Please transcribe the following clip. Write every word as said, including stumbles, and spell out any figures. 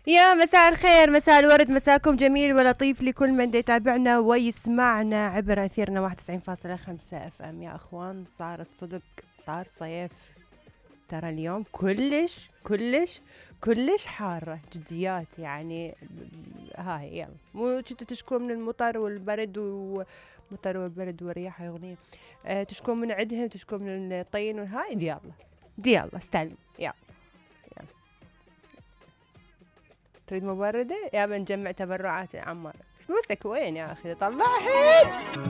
يا مساء الخير، مساء الورد، مساكم جميل ولطيف لكل من يتابعنا ويسمعنا عبر أثيرنا واحد وتسعين فاصلة خمسة اف ام. يا اخوان، صارت صدق، صار صيف. ترى اليوم كلش كلش كلش حارة جديات يعني. هاي يلا، مو كنتوا تشكون من المطر والبرد ومطر والبرد والرياح اغنية. أه تشكون من عدهم، تشكون من الطين وهاي. دي يلا دي يلا استلم يلا. تريد مبردة؟ يا بنجمع تبرعات يا عمار. فلوسك وين يا اخي؟ طلعها.